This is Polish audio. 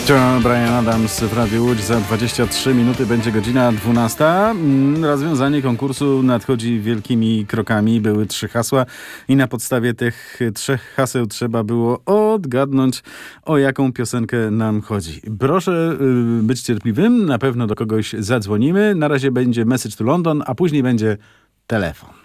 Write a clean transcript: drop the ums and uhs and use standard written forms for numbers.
To Bryan Adams w Radiu Łódź. Za 23 minuty będzie godzina 12. Rozwiązanie konkursu nadchodzi wielkimi krokami. Były 3 hasła i na podstawie tych 3 haseł trzeba było odgadnąć, o jaką piosenkę nam chodzi. Proszę być cierpliwym, na pewno do kogoś zadzwonimy. Na razie będzie Message to London, a później będzie telefon.